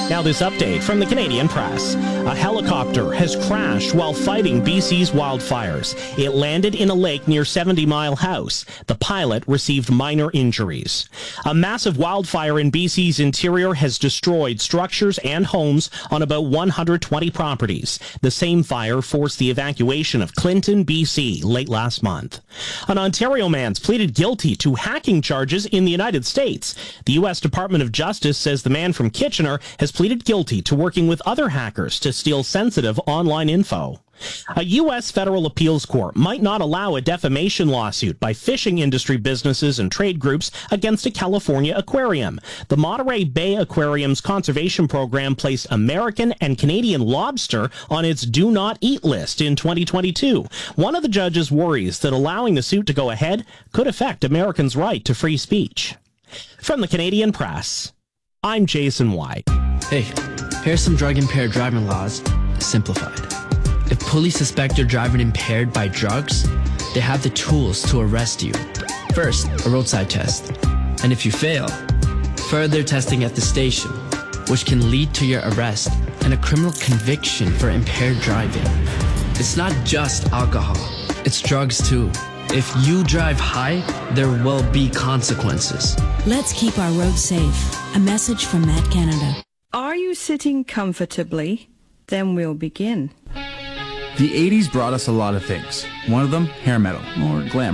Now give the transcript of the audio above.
Now this update from the Canadian Press. A helicopter has crashed while fighting BC's wildfires. It landed in a lake near 70 Mile House. The pilot received minor injuries. A massive wildfire in BC's interior has destroyed structures and homes on about 120 properties. The same fire forced the evacuation of Clinton, BC, late last month. An Ontario man's pleaded guilty to hacking charges in the United States. The U.S. Department of Justice says the man from Kitchener has pleaded guilty to working with other hackers to steal sensitive online info. A U.S. federal appeals court might not allow a defamation lawsuit by fishing industry businesses and trade groups against a California aquarium. The Monterey Bay Aquarium's conservation program placed American and Canadian lobster on its do not eat list in 2022. One of the judges worries that allowing the suit to go ahead could affect Americans' right to free speech. From the Canadian Press, I'm Jason White. Hey, here's some drug-impaired driving laws, simplified. If police suspect you're driving impaired by drugs, they have the tools to arrest you. First, a roadside test. And if you fail, further testing at the station, which can lead to your arrest and a criminal conviction for impaired driving. It's not just alcohol, it's drugs too. If you drive high, there will be consequences. Let's keep our roads safe. A message from Matt Canada. Are you sitting comfortably? Then we'll begin. The 80s brought us a lot of things. One of them, hair metal, or glam